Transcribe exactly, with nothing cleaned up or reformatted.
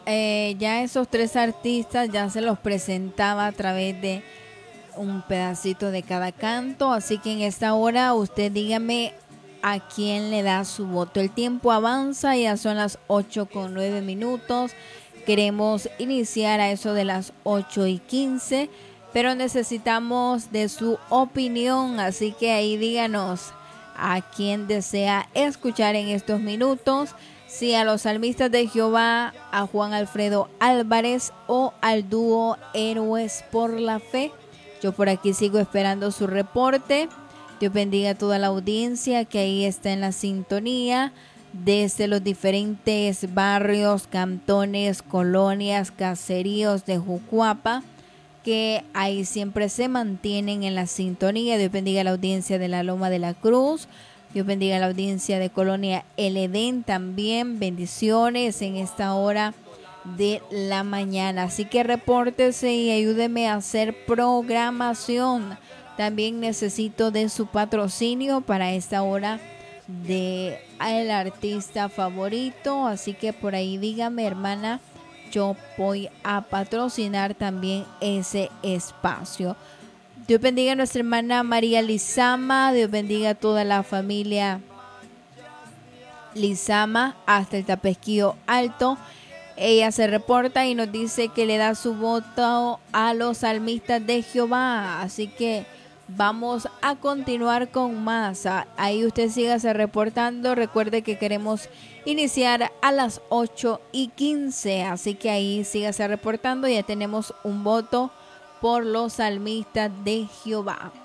Eh, ya esos tres artistas ya se los presentaba a través de un pedacito de cada canto, así que en esta hora usted dígame a quién le da su voto. El tiempo avanza, ya son las ocho con nueve minutos. Queremos iniciar a eso de las ocho y quince, pero necesitamos de su opinión, así que ahí díganos a quién desea escuchar en estos minutos, si a los salmistas de Jehová, a Juan Alfredo Álvarez o al dúo Héroes por la Fe. Yo por aquí sigo esperando su reporte. Dios bendiga a toda la audiencia que ahí está en la sintonía desde los diferentes barrios, cantones, colonias, caseríos de Jucuapa, que ahí siempre se mantienen en la sintonía. Dios bendiga a la audiencia de la Loma de la Cruz. Dios bendiga a la audiencia de Colonia El Edén también. Bendiciones en esta hora de la mañana. Así que repórtese y ayúdeme a hacer programación. También necesito de su patrocinio para esta hora de el artista favorito. Así que por ahí dígame, hermana, yo voy a patrocinar también ese espacio. Dios bendiga a nuestra hermana María Lizama. Dios bendiga a toda la familia Lizama hasta el Tapesquío Alto. Ella se reporta y nos dice que le da su voto a los salmistas de Jehová. Así que vamos a continuar con más. Ahí usted sígase reportando. Recuerde que queremos iniciar a las ocho y quince. Así que ahí sígase reportando. Ya tenemos un voto por los salmistas de Jehová.